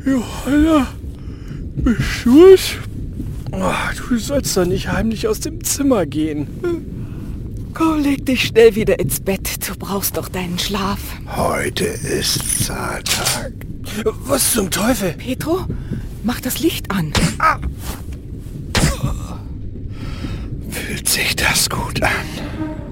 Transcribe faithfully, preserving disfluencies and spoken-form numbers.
Johanna, bist du es? Oh, du sollst doch nicht heimlich aus dem Zimmer gehen. Komm, leg dich schnell wieder ins Bett. Du brauchst doch deinen Schlaf. Heute ist Zahltag. Was zum Teufel? Petro, mach das Licht an. Ah. Fühlt sich das gut an?